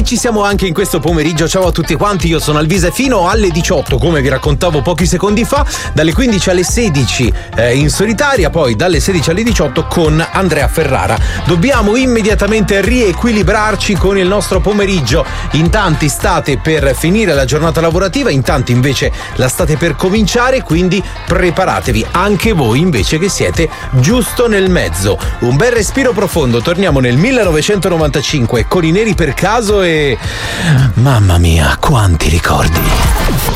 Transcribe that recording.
ci siamo anche in questo pomeriggio. Ciao a tutti quanti, io sono Alvise fino alle 18, come vi raccontavo pochi secondi fa, dalle 15 alle 16 in solitaria, poi dalle 16 alle 18 con Andrea Ferrara. Dobbiamo immediatamente riequilibrarci con il nostro pomeriggio. In tanti state per finire la giornata lavorativa, in tanti invece la state per cominciare, quindi preparatevi anche voi invece che siete giusto nel mezzo. Un bel respiro profondo, torniamo nel 1995 con i Neri per caso e mamma mia, quanti ricordi.